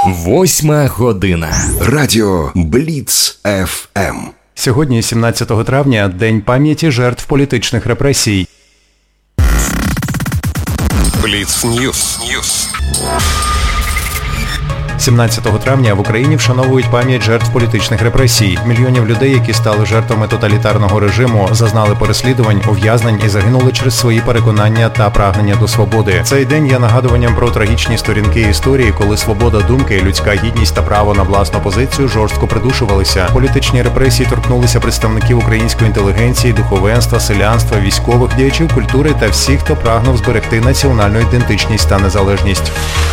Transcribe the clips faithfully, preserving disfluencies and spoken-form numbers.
Восьма година. Радіо Бліц еф ем. Сьогодні, сімнадцятого травня, День пам'яті жертв політичних репресій. Бліц Ньюс. сімнадцятого травня в Україні вшановують пам'ять жертв політичних репресій. Мільйонів людей, які стали жертвами тоталітарного режиму, зазнали переслідувань, ув'язнень і загинули через свої переконання та прагнення до свободи. Цей день є нагадуванням про трагічні сторінки історії, коли свобода думки, людська гідність та право на власну позицію жорстко придушувалися. Політичні репресії торкнулися представників української інтелігенції, духовенства, селянства, військових, діячів культури та всіх, хто прагнув зберегти національну ідентичність та незалежність.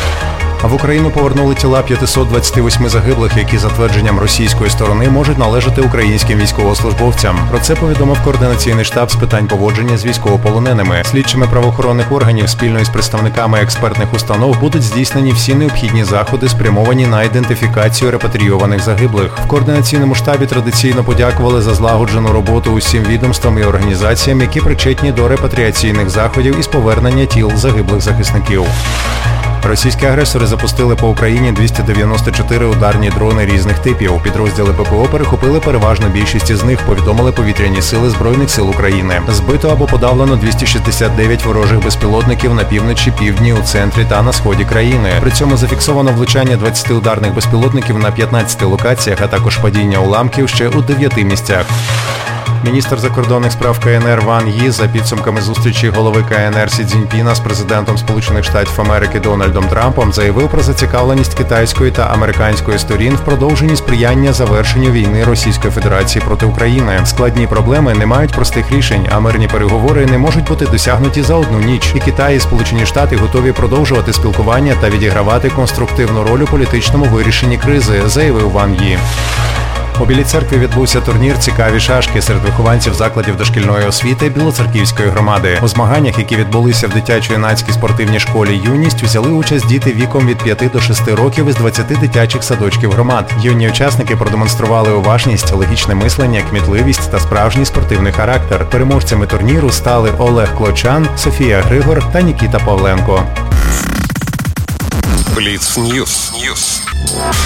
А в Україну повернули тіла п'ятсот двадцять вісім загиблих, які за твердженням російської сторони можуть належати українським військовослужбовцям. Про це повідомив Координаційний штаб з питань поводження з військовополоненими. Слідчими правоохоронних органів спільно із представниками експертних установ будуть здійснені всі необхідні заходи, спрямовані на ідентифікацію репатрійованих загиблих. В Координаційному штабі традиційно подякували за злагоджену роботу усім відомствам і організаціям, які причетні до репатріаційних заходів із повернення тіл загиблих захисників. Російські агресори запустили по Україні двісті дев'яносто чотири ударні дрони різних типів. Підрозділи ППО перехопили переважну більшість із них, повідомили повітряні сили Збройних сил України. Збито або подавлено двісті шістдесят дев'ять ворожих безпілотників на півночі, півдні, у центрі та на сході країни. При цьому зафіксовано влучання двадцяти ударних безпілотників на п'ятнадцяти локаціях, а також падіння уламків ще у дев'яти місцях. Міністр закордонних справ КНР Ван Ї за підсумками зустрічі голови КНР Сі Цзіньпіна з президентом Сполучених Штатів Америки Дональдом Трампом заявив про зацікавленість китайської та американської сторін в продовженні сприяння завершенню війни Російської Федерації проти України. Складні проблеми не мають простих рішень, а мирні переговори не можуть бути досягнуті за одну ніч. І Китай, і Сполучені Штати готові продовжувати спілкування та відігравати конструктивну роль у політичному вирішенні кризи, заявив Ван Ї. У Білій церкві відбувся турнір «Цікаві шашки» серед вихованців закладів дошкільної освіти Білоцерківської громади. У змаганнях, які відбулися в дитячо-юнацькій спортивній школі «Юність», взяли участь діти віком від п'яти до шести років із двадцяти дитячих садочків громад. Юні учасники продемонстрували уважність, логічне мислення, кмітливість та справжній спортивний характер. Переможцями турніру стали Олег Клочан, Софія Григор та Нікіта Павленко. Бліц Ньюс.